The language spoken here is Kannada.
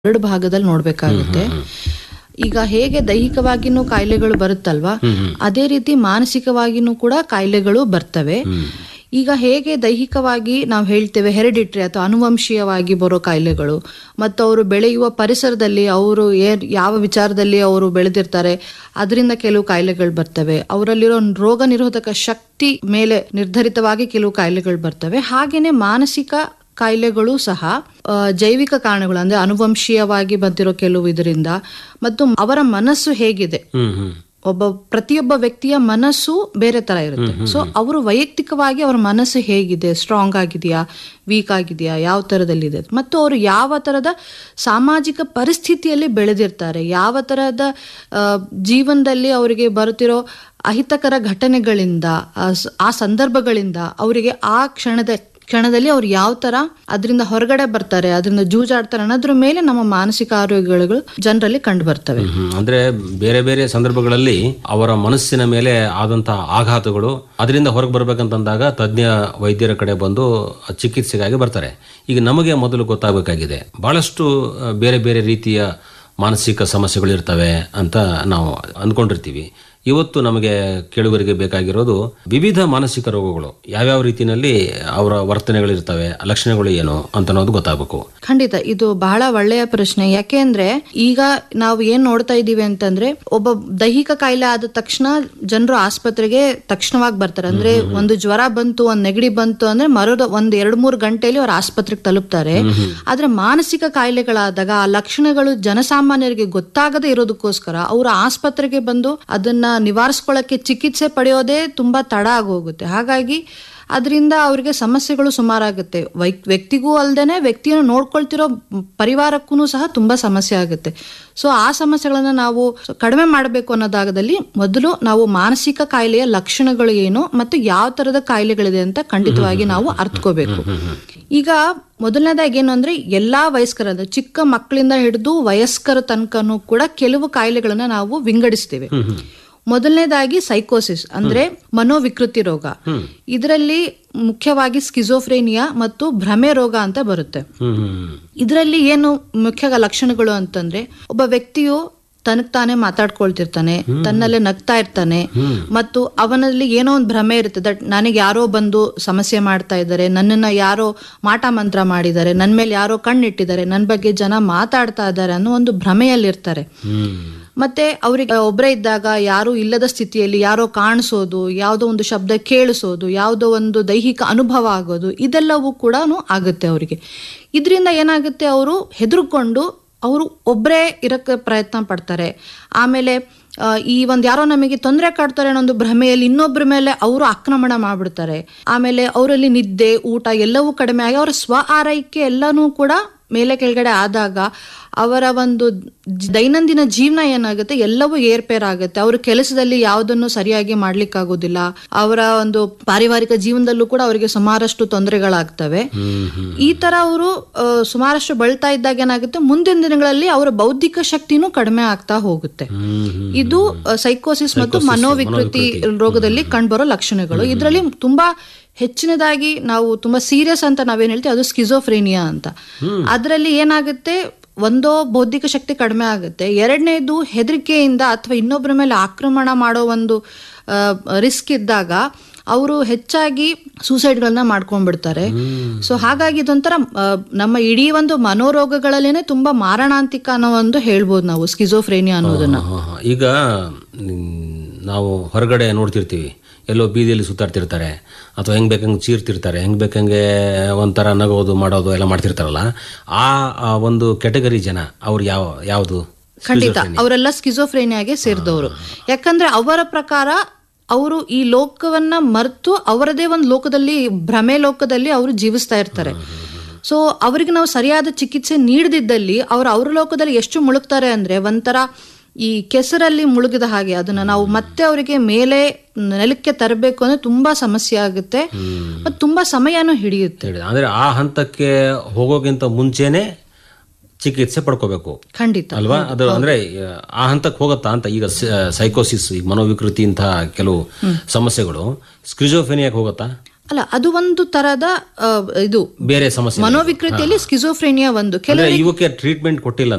ಎರಡು ಭಾಗದಲ್ಲಿ ನೋಡ್ಬೇಕಾಗುತ್ತೆ. ಈಗ ಹೇಗೆ ದೈಹಿಕವಾಗಿನೂ ಕಾಯಿಲೆಗಳು ಬರುತ್ತಲ್ವಾ, ಅದೇ ರೀತಿ ಮಾನಸಿಕವಾಗಿನೂ ಕೂಡ ಕಾಯಿಲೆಗಳು ಬರ್ತವೆ. ಈಗ ಹೇಗೆ ದೈಹಿಕವಾಗಿ ನಾವು ಹೇಳ್ತೇವೆ ಹೆರಿಡಿಟ್ರಿ ಅಥವಾ ಅನುವಂಶೀಯವಾಗಿ ಬರೋ ಕಾಯಿಲೆಗಳು, ಮತ್ತು ಅವರು ಬೆಳೆಯುವ ಪರಿಸರದಲ್ಲಿ ಅವರು ಯಾವ ವಿಚಾರದಲ್ಲಿ ಅವರು ಬೆಳೆದಿರ್ತಾರೆ ಅದರಿಂದ ಕೆಲವು ಕಾಯಿಲೆಗಳು ಬರ್ತವೆ. ಅವರಲ್ಲಿರೋ ರೋಗ ನಿರೋಧಕ ಶಕ್ತಿ ಮೇಲೆ ನಿರ್ಧರಿತವಾಗಿ ಕೆಲವು ಕಾಯಿಲೆಗಳು ಬರ್ತವೆ. ಹಾಗೇನೆ ಮಾನಸಿಕ ಕಾಯಿಲೆಗಳು ಸಹ ಜೈವಿಕ ಕಾರಣಗಳು, ಅಂದ್ರೆ ಅನುವಂಶೀಯವಾಗಿ ಬಂದಿರೋ ಕೆಲವು ಇದರಿಂದ, ಮತ್ತು ಅವರ ಮನಸ್ಸು ಹೇಗಿದೆ, ಪ್ರತಿಯೊಬ್ಬ ವ್ಯಕ್ತಿಯ ಮನಸ್ಸು ಬೇರೆ ತರ ಇರುತ್ತೆ. ಸೊ ಅವರು ವೈಯಕ್ತಿಕವಾಗಿ ಅವರ ಮನಸ್ಸು ಹೇಗಿದೆ, ಸ್ಟ್ರಾಂಗ್ ಆಗಿದೆಯಾ, ವೀಕ್ ಆಗಿದೆಯಾ, ಯಾವ ತರದಲ್ಲಿದೆ, ಮತ್ತು ಅವರು ಯಾವ ತರದ ಸಾಮಾಜಿಕ ಪರಿಸ್ಥಿತಿಯಲ್ಲಿ ಬೆಳೆದಿರ್ತಾರೆ, ಯಾವ ತರಹದ ಜೀವನದಲ್ಲಿ ಅವರಿಗೆ ಬರುತ್ತಿರೋ ಅಹಿತಕರ ಘಟನೆಗಳಿಂದ, ಆ ಸಂದರ್ಭಗಳಿಂದ ಅವರಿಗೆ ಆ ಕ್ಷಣದಲ್ಲಿ ಅವ್ರು ಯಾವ ತರ ಅದರಿಂದ ಹೊರಗಡೆ ಬರ್ತಾರೆ, ಅದರಿಂದ ಜೂಜಾಡ್ತಾರೆ ಅನ್ನೋದ್ರ ಮೇಲೆ ನಮ್ಮ ಮಾನಸಿಕ ಆರೋಗ್ಯಗಳು ಜನರಲ್ಲಿ ಕಂಡು ಬರ್ತವೆ. ಅಂದ್ರೆ ಬೇರೆ ಬೇರೆ ಸಂದರ್ಭಗಳಲ್ಲಿ ಅವರ ಮನಸ್ಸಿನ ಮೇಲೆ ಆದಂತಹ ಆಘಾತಗಳು, ಅದರಿಂದ ಹೊರಗೆ ಬರ್ಬೇಕಂತಂದಾಗ ತಜ್ಞ ವೈದ್ಯರ ಕಡೆ ಬಂದು ಚಿಕಿತ್ಸೆಗಾಗಿ ಬರ್ತಾರೆ. ಈಗ ನಮಗೆ ಮೊದಲು ಗೊತ್ತಾಗಬೇಕಾಗಿದೆ, ಬಹಳಷ್ಟು ಬೇರೆ ಬೇರೆ ರೀತಿಯ ಮಾನಸಿಕ ಸಮಸ್ಯೆಗಳು ಇರ್ತವೆ ಅಂತ ನಾವು ಅಂದ್ಕೊಂಡಿರ್ತೀವಿ. ಇವತ್ತು ನಮಗೆ ಕೇಳುಗರಿಗೆ ಬೇಕಾಗಿರೋದು ವಿವಿಧ ಮಾನಸಿಕ ರೋಗಗಳು ಯಾವ್ಯಾವ ರೀತಿಯಲ್ಲಿ ಅವರ ವರ್ತನೆಗಳಿರ್ತವೆ, ಲಕ್ಷಣಗಳು ಏನು ಅಂತ ಅನ್ನೋದು ಗೊತ್ತಾಗಬೇಕು. ಖಂಡಿತ, ಇದು ಬಹಳ ಒಳ್ಳೆಯ ಪ್ರಶ್ನೆ. ಯಾಕೆಂದ್ರೆ ಈಗ ನಾವು ಏನ್ ನೋಡ್ತಾ ಇದ್ದೀವಿ ಅಂತಂದ್ರೆ, ಒಬ್ಬ ದೈಹಿಕ ಕಾಯಿಲೆ ಆದ ತಕ್ಷಣ ಜನರು ಆಸ್ಪತ್ರೆಗೆ ತಕ್ಷಣವಾಗಿ ಬರ್ತಾರೆ. ಅಂದ್ರೆ ಒಂದು ಜ್ವರ ಬಂತು, ಒಂದ್ ನೆಗಡಿ ಬಂತು ಅಂದ್ರೆ ಮರದ ಒಂದ್ 2-3 ಗಂಟೆಯಲ್ಲಿ ಅವ್ರು ಆಸ್ಪತ್ರೆಗೆ ತಲುಪ್ತಾರೆ. ಆದ್ರೆ ಮಾನಸಿಕ ಕಾಯಿಲೆಗಳಾದಾಗ ಆ ಲಕ್ಷಣಗಳು ಜನಸಾಮಾನ್ಯರಿಗೆ ಗೊತ್ತಾಗದೇ ಇರೋದಕ್ಕೋಸ್ಕರ ಅವರು ಆಸ್ಪತ್ರೆಗೆ ಬಂದು ಅದನ್ನ ನಿವಾರಿಸ್ಕೊಳ್ಳಕ್ಕೆ ಚಿಕಿತ್ಸೆ ಪಡೆಯೋದೇ ತುಂಬಾ ತಡ ಆಗೋಗುತ್ತೆ. ಹಾಗಾಗಿ ಅದರಿಂದ ಅವರಿಗೆ ಸಮಸ್ಯೆಗಳು ಸುಮಾರಾಗುತ್ತೆ. ವ್ಯಕ್ತಿಗೂ ಅಲ್ದೇನೆ ವ್ಯಕ್ತಿಯನ್ನು ನೋಡ್ಕೊಳ್ತಿರೋ ಪರಿವಾರಕ್ಕೂ ಸಹ ತುಂಬಾ ಸಮಸ್ಯೆ ಆಗುತ್ತೆ. ಸೊ ಆ ಸಮಸ್ಯೆಗಳನ್ನ ನಾವು ಕಡಿಮೆ ಮಾಡಬೇಕು ಅನ್ನೋದಾಗದಲ್ಲಿ ಮೊದಲು ನಾವು ಮಾನಸಿಕ ಕಾಯಿಲೆಯ ಲಕ್ಷಣಗಳು ಏನು ಮತ್ತು ಯಾವ ತರದ ಕಾಯಿಲೆಗಳಿದೆ ಅಂತ ಖಂಡಿತವಾಗಿ ನಾವು ಅರ್ಥಕೋಬೇಕು. ಈಗ ಮೊದಲನೇದಾಗಿ ಏನು ಅಂದ್ರೆ, ಎಲ್ಲಾ ವಯಸ್ಕರ ಚಿಕ್ಕ ಮಕ್ಕಳಿಂದ ಹಿಡಿದು ವಯಸ್ಕರ ತನಕನೂ ಕೂಡ ಕೆಲವು ಕಾಯಿಲೆಗಳನ್ನ ನಾವು ವಿಂಗಡಿಸ್ತೇವೆ. ಮೊದಲನೇದಾಗಿ ಸೈಕೋಸಿಸ್ ಅಂದ್ರೆ ಮನೋವಿಕೃತಿ ರೋಗ. ಇದರಲ್ಲಿ ಮುಖ್ಯವಾಗಿ ಸ್ಕಿಜೋಫ್ರೇನಿಯಾ ಮತ್ತು ಭ್ರಮೆ ರೋಗ ಅಂತ ಬರುತ್ತೆ. ಇದರಲ್ಲಿ ಏನು ಮುಖ್ಯ ಲಕ್ಷಣಗಳು ಅಂತಂದ್ರೆ, ಒಬ್ಬ ವ್ಯಕ್ತಿಯು ತನಗ್ ತಾನೇ ಮಾತಾಡ್ಕೊಳ್ತಿರ್ತಾನೆ, ತನ್ನಲ್ಲೇ ನಗ್ತಾ ಇರ್ತಾನೆ, ಮತ್ತು ಅವನಲ್ಲಿ ಏನೋ ಒಂದು ಭ್ರಮೆ ಇರುತ್ತೆ, ದಟ್ ನನಗೆ ಯಾರೋ ಬಂದು ಸಮಸ್ಯೆ ಮಾಡ್ತಾ ಇದ್ದಾರೆ, ನನ್ನನ್ನ ಯಾರೋ ಮಾಟ ಮಂತ್ರ ಮಾಡಿದ್ದಾರೆ, ನನ್ ಮೇಲೆ ಯಾರೋ ಕಣ್ಣಿಟ್ಟಿದ್ದಾರೆ, ನನ್ ಬಗ್ಗೆ ಜನ ಮಾತಾಡ್ತಾ ಇದ್ದಾರೆ ಅನ್ನೋ ಒಂದು ಭ್ರಮೆಯಲ್ಲಿರ್ತಾರೆ. ಮತ್ತೆ ಅವ್ರಿಗೆ ಒಬ್ಬರೇ ಇದ್ದಾಗ ಯಾರು ಇಲ್ಲದ ಸ್ಥಿತಿಯಲ್ಲಿ ಯಾರೋ ಕಾಣಿಸೋದು, ಯಾವುದೋ ಒಂದು ಶಬ್ದ ಕೇಳಿಸೋದು, ಯಾವುದೋ ಒಂದು ದೈಹಿಕ ಅನುಭವ ಆಗೋದು, ಇದೆಲ್ಲವೂ ಕೂಡ ಆಗುತ್ತೆ ಅವರಿಗೆ. ಇದರಿಂದ ಏನಾಗುತ್ತೆ, ಅವರು ಹೆದರ್ಕೊಂಡು ಅವರು ಒಬ್ಬರೇ ಇರಕ್ಕೆ ಪ್ರಯತ್ನ ಪಡ್ತಾರೆ. ಆಮೇಲೆ ಈ ಒಂದ್ ಯಾರೋ ನಮಗೆ ತೊಂದರೆ ಕಾಡ್ತಾರೆ ಅನ್ನೋ ಒಂದು ಭ್ರಮೆಯಲ್ಲಿ ಇನ್ನೊಬ್ಬರ ಮೇಲೆ ಅವರು ಆಕ್ರಮಣ ಮಾಡ್ಬಿಡ್ತಾರೆ. ಆಮೇಲೆ ಅವರಲ್ಲಿ ನಿದ್ದೆ, ಊಟ ಎಲ್ಲವೂ ಕಡಿಮೆ ಆಗಿ ಅವರ ಸ್ವ ಆರೈಕೆ ಎಲ್ಲನೂ ಕೂಡ ಮೇಲೆ ಕೆಳಗಡೆ ಆದಾಗ ಅವರ ಒಂದು ದೈನಂದಿನ ಜೀವನ ಏನಾಗುತ್ತೆ, ಎಲ್ಲವೂ ಏರ್ಪೇರ್ ಆಗುತ್ತೆ. ಅವ್ರ ಕೆಲಸದಲ್ಲಿ ಯಾವುದನ್ನು ಸರಿಯಾಗಿ ಮಾಡ್ಲಿಕ್ಕಾಗೋದಿಲ್ಲ. ಅವರ ಒಂದು ಪಾರಿವಾರಿಕ ಜೀವನದಲ್ಲೂ ಕೂಡ ಅವರಿಗೆ ಸುಮಾರಷ್ಟು ತೊಂದರೆಗಳಾಗ್ತವೆ. ಈ ತರ ಅವರು ಸುಮಾರಷ್ಟು ಬಳಲ್ತಾ ಇದ್ದಾಗ ಏನಾಗುತ್ತೆ, ಮುಂದಿನ ದಿನಗಳಲ್ಲಿ ಅವರ ಬೌದ್ಧಿಕ ಶಕ್ತಿನೂ ಕಡಿಮೆ ಆಗ್ತಾ ಹೋಗುತ್ತೆ. ಇದು ಸೈಕೋಸಿಸ್ ಮತ್ತು ಮನೋವಿಕೃತಿ ರೋಗದಲ್ಲಿ ಕಂಡುಬರೋ ಲಕ್ಷಣಗಳು. ಇದರಲ್ಲಿ ತುಂಬಾ ಹೆಚ್ಚಿನದಾಗಿ ನಾವು ತುಂಬಾ ಸೀರಿಯಸ್ ಅಂತ ನಾವೇನ್ ಹೇಳ್ತೀವಿ, ಅದು ಸ್ಕಿಜೋಫ್ರೇನಿಯಾ ಅಂತ. ಅದರಲ್ಲಿ ಏನಾಗುತ್ತೆ, ಒಂದೋ ಬೌದ್ಧಿಕ ಶಕ್ತಿ ಕಡಿಮೆ ಆಗುತ್ತೆ, ಎರಡನೇದು ಹೆದರಿಕೆಯಿಂದ ಅಥವಾ ಇನ್ನೊಬ್ಬರ ಮೇಲೆ ಆಕ್ರಮಣ ಮಾಡೋ ಒಂದು ರಿಸ್ಕ್ ಇದ್ದಾಗ ಅವರು ಹೆಚ್ಚಾಗಿ ಸೂಸೈಡ್ಗಳನ್ನ ಮಾಡ್ಕೊಂಡ್ಬಿಡ್ತಾರೆ. ಸೊ ಹಾಗಾಗಿ ಇದೊಂಥರ ನಮ್ಮ ಇಡೀ ಒಂದು ಮನೋರೋಗಗಳಲ್ಲೇನೆ ತುಂಬಾ ಮಾರಣಾಂತಿಕ ಅನ್ನೋ ಒಂದು ಹೇಳ್ಬೋದು ನಾವು ಸ್ಕಿಜೋಫ್ರೇನಿಯಾ ಅನ್ನೋದನ್ನ. ಈಗ ನಾವು ಹೊರಗಡೆ ನೋಡ್ತಿರ್ತೀವಿ, ಎಲ್ಲೋ ಬೀದಿಯಲ್ಲಿ ಸುತ್ತಾಡ್ತಿರ್ತಾರೆ, ಅಥವಾ ಹೆಂಗ್ ಬೇಕಂಗೆ ಚೀರ್ತಿರ್ತಾರೆ, ಹೆಂಗ್ ಬೇಕಂಗೆ ಒಂಥರ ನಗೋದು ಮಾಡೋದು ಎಲ್ಲ ಮಾಡ್ತಿರ್ತಾರಲ್ಲ, ಆ ಒಂದು ಕೆಟಗರಿ ಜನ ಅವ್ರು ಯಾವುದು? ಖಂಡಿತ ಅವರೆಲ್ಲ ಸ್ಕಿಜೋಫ್ರೇನಿಯಾಗೆ ಸೇರಿದವರು. ಯಾಕಂದ್ರೆ ಅವರ ಪ್ರಕಾರ ಅವರು ಈ ಲೋಕವನ್ನ ಮರೆತು ಅವರದೇ ಒಂದು ಲೋಕದಲ್ಲಿ, ಭ್ರಮೆ ಲೋಕದಲ್ಲಿ ಅವರು ಜೀವಿಸ್ತಾ ಇರ್ತಾರೆ. ಸೊ ಅವ್ರಿಗೆ ನಾವು ಸರಿಯಾದ ಚಿಕಿತ್ಸೆ ನೀಡದಿದ್ದಲ್ಲಿ ಅವ್ರ ಲೋಕದಲ್ಲಿ ಎಷ್ಟು ಮುಳುಗ್ತಾರೆ ಅಂದ್ರೆ, ಒಂಥರ ಈ ಕೆಸರಲ್ಲಿ ಮುಳುಗಿದ ಹಾಗೆ. ಅದನ್ನ ನಾವು ಮತ್ತೆ ಅವರಿಗೆ ಮೇಲೆ ನೆಲಕ್ಕೆ ತರಬೇಕು ಅಂದ್ರೆ ತುಂಬಾ ಸಮಸ್ಯೆ ಆಗುತ್ತೆ ಮತ್ತು ತುಂಬಾ ಸಮಯನೂ ಹಿಡಿಯುತ್ತೆ. ಅಂದ್ರೆ ಆ ಹಂತಕ್ಕೆ ಹೋಗೋಕ್ಕಿಂತ ಮುಂಚೆನೆ ಚಿಕಿತ್ಸೆ ಪಡ್ಕೋಬೇಕು. ಖಂಡಿತ ಅಲ್ವಾ? ಅದು ಅಂದ್ರೆ ಆ ಹಂತಕ್ಕೆ ಹೋಗತ್ತಾ ಅಂತ. ಈಗ ಸೈಕೋಸಿಸ್, ಈಗ ಮನೋವಿಕೃತಿ ಇಂತಹ ಕೆಲವು ಸಮಸ್ಯೆಗಳು ಸ್ಕಿಜೋಫ್ರೇನಿಯಾಕ್ಕೆ ಹೋಗತ್ತಾ? ಅಲ್ಲ, ಅದು ಒಂದು ತರದ ಇದು ಬೇರೆ ಸಮಸ್ಯೆ. ಮನೋವಿಕೃತಿಯಲ್ಲಿ ಸ್ಕಿಜೋಫ್ರೇನಿಯಾ ಒಂದು. ಇವಕ್ಕೆ ಟ್ರೀಟ್ಮೆಂಟ್ ಕೊಟ್ಟಿಲ್ಲ